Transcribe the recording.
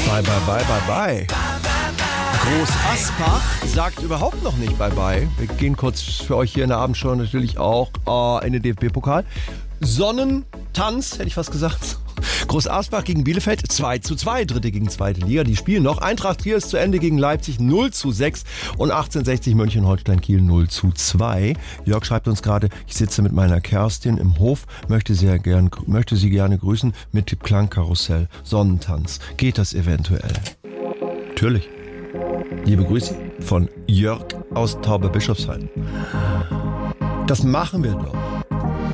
Bye. Groß Asbach sagt überhaupt noch nicht Bye. Wir gehen kurz für euch hier in der Abendshow natürlich auch in den DFB-Pokal. Sonnentanz, hätte ich fast gesagt. Groß Asbach gegen Bielefeld 2:2, dritte gegen zweite Liga. Die spielen noch. Eintracht Trier ist zu Ende gegen Leipzig 0:6 und 1860 Mönchengladbach Kiel 0:2. Jörg schreibt uns gerade, ich sitze mit meiner Kerstin im Hof, möchte sie gerne grüßen mit dem Klangkarussell. Sonnentanz. Geht das eventuell? Natürlich. Liebe Grüße von Jörg aus Tauberbischofsheim. Das machen wir doch.